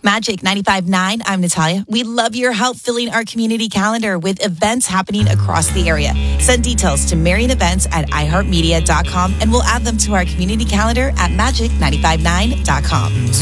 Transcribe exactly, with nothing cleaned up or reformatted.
Magic ninety-five point nine, I'm Natalia. We love your help filling our community calendar with events happening across the area. Send details to Marion Events at i heart media dot com and we'll add them to our community calendar at magic nine five nine dot com.